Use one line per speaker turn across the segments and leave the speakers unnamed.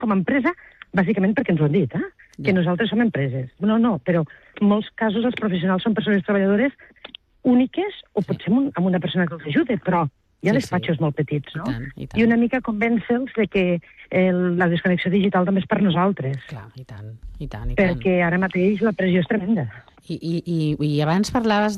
com a empresa, bàsicament perquè ens ho han dit, que nosaltres som empreses. No, però en molts casos els professionals són persones treballadores úniques o potser amb una persona que els ajude, però hi ha despatxos molt petits, no? I una mica convèncer-los de que la desconnexió digital també és per nosaltres.
Clar, i tant.
Perquè ara mateix la pressió és tremenda.
I abans parlaves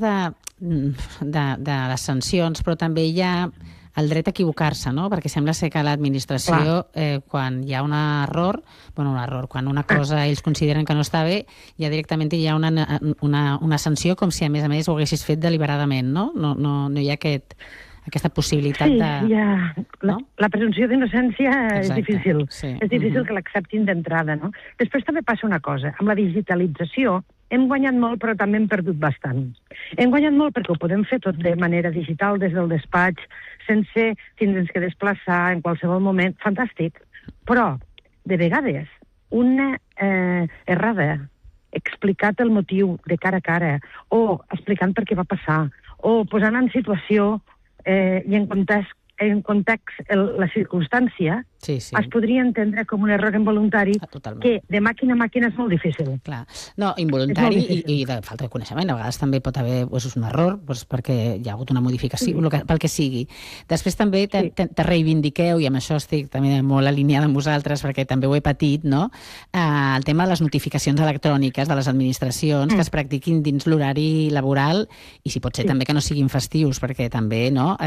de les sancions, però també hi ha el dret a equivocar-se, no? Perquè sembla ser que l'administració, quan hi ha un error, quan una cosa ells consideren que no està bé, ja directament hi ha una sanció com si a més ho haguessis fet deliberadament, no? No hi ha aquesta possibilitat de...
Sí, la presumpció d'innocència és difícil. És difícil que l'acceptin d'entrada, no? Després també passa una cosa. Amb la digitalització hem guanyat molt, però també hem perdut bastant. Hem guanyat molt perquè ho podem fer tot de manera digital, des del despatx, sense tindre'ns que desplaçar en qualsevol moment. Fantàstic. Però, de vegades, una errada, explicat el motiu de cara a cara, o explicant per què va passar, o posant en situació i en context la circumstància, es podria entendre com un error involuntari que de màquina a màquina és molt difícil.
Clar. No, involuntari i de falta de coneixement. A vegades també pot haver un error perquè hi ha hagut una modificació, pel que sigui. Després també te reivindiqueu, i amb això estic també molt alineada amb vosaltres, perquè també ho he patit, no? El tema de les notificacions electròniques de les administracions que es practiquin dins l'horari laboral i si pot ser també que no siguin festius, perquè també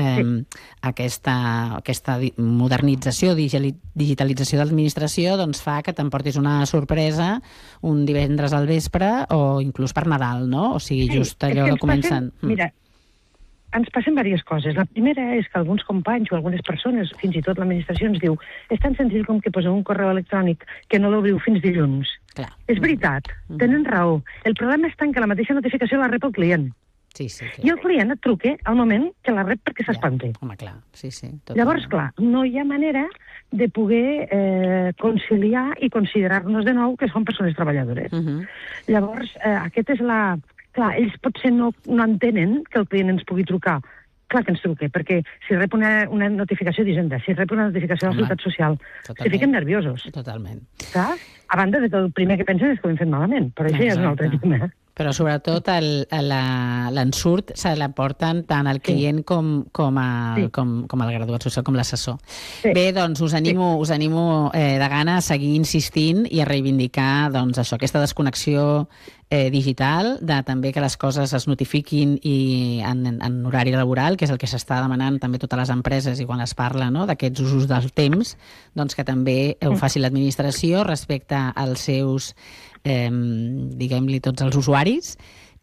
aquesta modernització, digitalització de l'administració fa que t'emportis una sorpresa un divendres al vespre o inclús per Nadal, no? O sigui, just allò que comencen...
Mira, ens passen diverses coses. La primera és que alguns companys o algunes persones, fins i tot l'administració, ens diu és tan senzill com que poseu un correu electrònic que no l'obriu fins dilluns. És veritat, tenen raó. El problema està en que la mateixa notificació la rep el client. I el client et truca al moment que la rep perquè s'espanti. Llavors, clar, no hi ha manera de poder conciliar i considerar-nos de nou que som persones treballadores. Llavors, aquest és la... Clar, ells potser no entenen que el client ens pugui trucar. Clar que ens truca, perquè si rep una notificació d'Hisenda, si rep una notificació de la Seguretat Social, se fiquen nerviosos.
Totalment.
A banda de que el primer que pensen és que ho hem fet malament, però això ja és un altre tema.
Però sobretot l'ensurt se l'emporten tant el client com el graduat social, com l'assessor. Bé, doncs us animo de gana a seguir insistint i a reivindicar això, aquesta desconnexió digital, de també que les coses es notifiquin en horari laboral, que és el que s'està demanant també totes les empreses, i quan es parla d'aquests usos del temps, doncs que també ho faci l'administració respecte als seus diguem-li tots els usuaris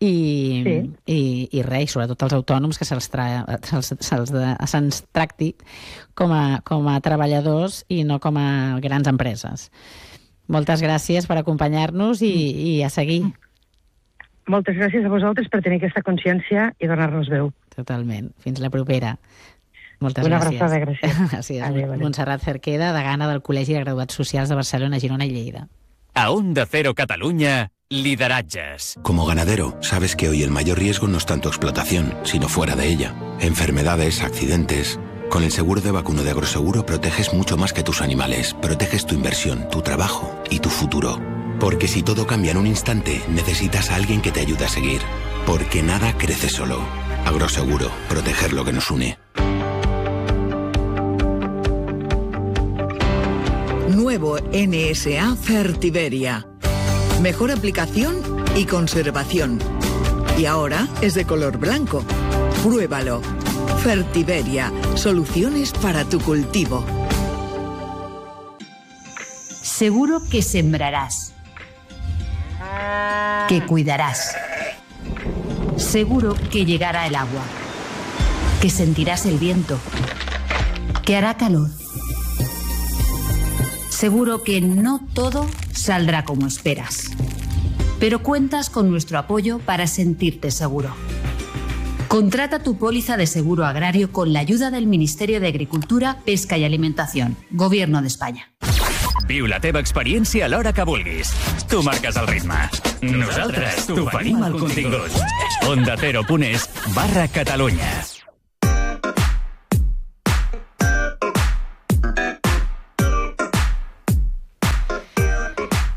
i res, sobretot els autònoms, que se'ns tracti com a treballadors i no com a grans empreses. Moltes gràcies per acompanyar-nos i a seguir.
Moltes gràcies a vosaltres per tenir aquesta consciència i donar-nos veu.
Totalment. Fins la propera. Moltes
gràcies.
Una
abraçada, gràcies.
Gràcies. Montserrat Cerqueda, degana del Col·legi de Graduats Socials de Barcelona, Girona i Lleida.
A Onda Cero Cataluña, lideratges.
Como ganadero, sabes que hoy el mayor riesgo no es tanto explotación, sino fuera de ella. Enfermedades, accidentes... Con el seguro de vacuno de Agroseguro proteges mucho más que tus animales. Proteges tu inversión, tu trabajo y tu futuro. Porque si todo cambia en un instante, necesitas a alguien que te ayude a seguir. Porque nada crece solo. Agroseguro, proteger lo que nos une.
Nuevo NSA Fertiberia. Mejor aplicación y conservación. Y ahora es de color blanco. Pruébalo. Fertiberia. Soluciones para tu cultivo.
Seguro que sembrarás. Que cuidarás. Seguro que llegará el agua. Que sentirás el viento. Que hará calor. Seguro que no todo saldrá como esperas, pero cuentas con nuestro apoyo para sentirte seguro. Contrata tu póliza de seguro agrario con la ayuda del Ministerio de Agricultura, Pesca y Alimentación, Gobierno de España.
Viu la teva experiència a l'hora que vulguis. Tu marques el ritme. Nosaltres t'oferim el contingut. OndaCero.es/Catalunya.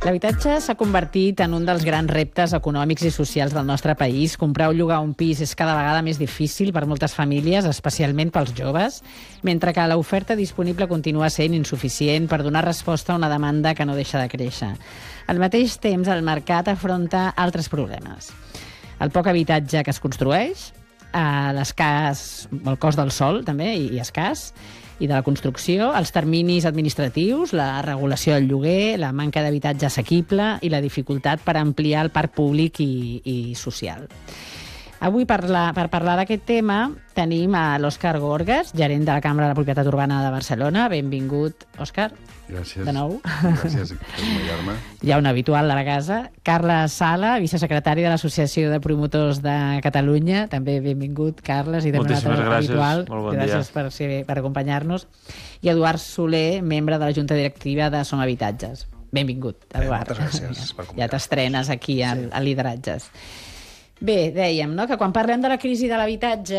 L'habitatge s'ha convertit en un dels grans reptes econòmics i socials del nostre país. Comprar o llogar un pis és cada vegada més difícil per moltes famílies, especialment pels joves, mentre que l'oferta disponible continua sent insuficient per donar resposta a una demanda que no deixa de créixer. Al mateix temps, el mercat afronta altres problemes. El poc habitatge que es construeix, l'escàs, el cost del sòl també, i escàs, i de la construcció, els terminis administratius, la regulació del lloguer, la manca d'habitatge assequible i la dificultat per ampliar el parc públic i social. Avui, per parlar d'aquest tema, tenim a l'Òscar Gorgas, gerent de la Cambra de la Propietat Urbana de Barcelona. Benvingut, Òscar.
Gràcies.
De nou.
Gràcies per convidar-me.
Hi ha un habitual de la casa. Carles Sala, vicesecretari de l'Associació de Promotors de Catalunya. També benvingut, Carles. I
moltíssimes gràcies.
Habitual.
Molt bon
gràcies
dia.
per acompanyar-nos. I Eduard Soler, membre de la Junta Directiva de Som Habitatges. Benvingut, Eduard.
Moltes gràcies per convidar-nos.
Ja t'estrenes aquí a Lideratges. Bé, dèiem, no?, que quan parlem de la crisi de l'habitatge,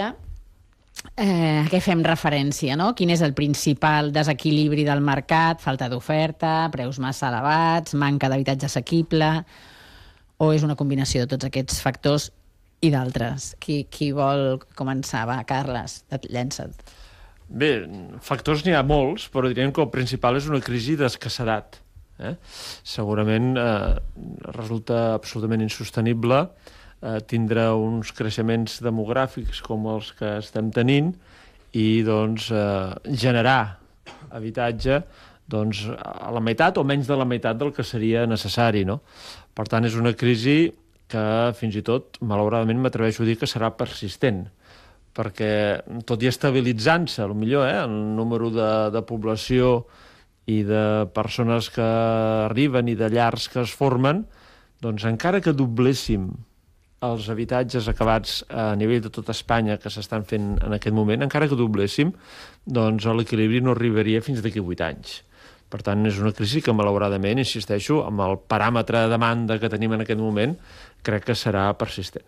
a què fem referència, no? Quin és el principal desequilibri del mercat? Falta d'oferta, preus massa elevats, manca d'habitatge assequible, o és una combinació de tots aquests factors i d'altres? Qui vol començar? Va, Carles, llença't.
Bé, factors n'hi ha molts, però diríem que el principal és una crisi d'escassedat. Segurament resulta absolutament insostenible tindre uns creixements demogràfics com els que estem tenint i doncs, generar habitatge doncs, a la meitat o menys de la meitat del que seria necessari. No? Per tant, és una crisi que fins i tot, malauradament, m'atreveixo a dir que serà persistent, perquè tot i estabilitzant-se, potser, el número de població i de persones que arriben i de llars que es formen, doncs encara que dobléssim els habitatges acabats a nivell de tota Espanya que s'estan fent en aquest moment, encara que dobléssim, doncs l'equilibri no arribaria fins d'aquí 8 anys. Per tant, és una crisi que, malauradament, insisteixo, amb el paràmetre de demanda que tenim en aquest moment, crec que serà persistent.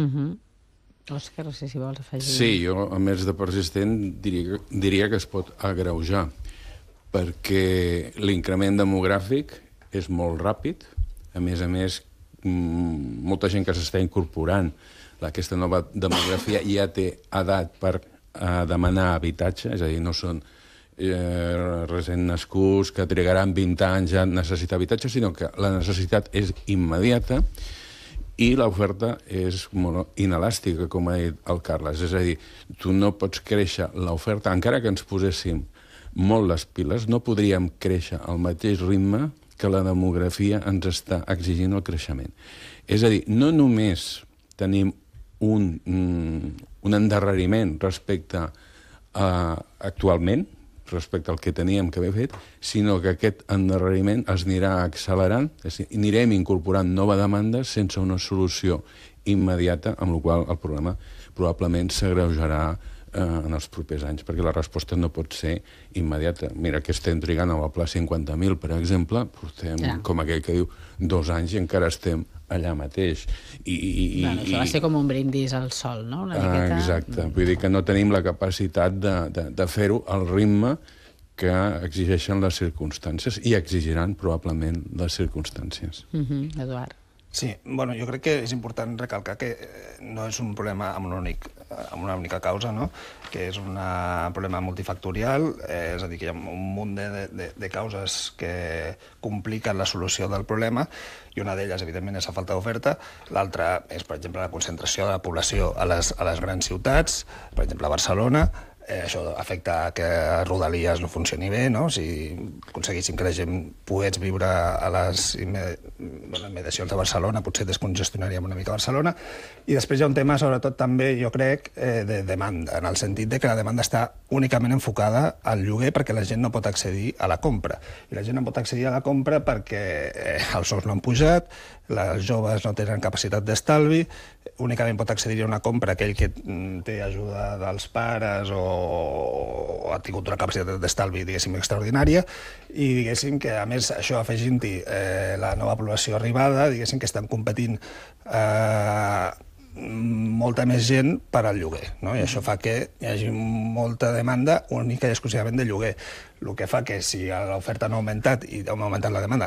Òscar, no sé si vols afegir.
Sí, jo, a més de persistent, diria que es pot agreujar, perquè l'increment demogràfic és molt ràpid, a més, molta gent que s'està incorporant aquesta nova demografia ja té edat per demanar habitatge, és a dir, no són recent nascuts que trigaran 20 anys a necessitar habitatge, sinó que la necessitat és immediata i l'oferta és molt inelàstica, com ha dit el Carles. És a dir, tu no pots créixer l'oferta, encara que ens poséssim molt les piles, no podríem créixer al mateix ritme que la demografia ens està exigint el creixement. És a dir, no només tenim un endarreriment respecte actualment, respecte al que teníem que haver fet, sinó que aquest endarreriment es anirà accelerant, és a dir, anirem incorporant nova demanda sense una solució immediata, amb la qual el problema probablement s'agreujarà en els propers anys, perquè la resposta no pot ser immediata. Mira que estem trigant amb el Pla 50.000, per exemple, portem, com aquell que diu, 2 anys i encara estem allà mateix.
Això va ser com un brindis al sol, no? Una miqueta...
Exacte. Vull dir que no tenim la capacitat de fer-ho al ritme que exigeixen les circumstàncies i exigiran probablement les circumstàncies.
Eduard.
Sí, bueno, jo crec que és important recalcar que no és un problema amb una única causa, no? Que és un problema multifactorial, és a dir, que hi ha un munt de causes que compliquen la solució del problema, i una d'elles, evidentment, és la falta d'oferta. L'altra és, per exemple, la concentració de la població a les grans ciutats, per exemple, a Barcelona. Això afecta que a Rodalies no funcioni bé, no? Si aconseguíssim que la gent pogués viure a les immediacions de Barcelona, potser descongestionaríem una mica Barcelona. I després hi ha un tema, sobretot, també, jo crec, de demanda, en el sentit de que la demanda està únicament enfocada al lloguer perquè la gent no pot accedir a la compra. I la gent no pot accedir a la compra perquè els sous no han pujat, les joves no tenen capacitat d'estalvi, únicament pot accedir a una compra aquell que té ajuda dels pares o ha tingut una capacitat d'estalvi, diguéssim, extraordinària, i diguéssim que, a més, això afegint-hi la nova població arribada, diguéssim que estan competint molta més gent per al lloguer, no? I això fa que hi hagi molta demanda única i exclusivament de lloguer. El que fa que si l'oferta no ha augmentat i ha augmentat la demanda,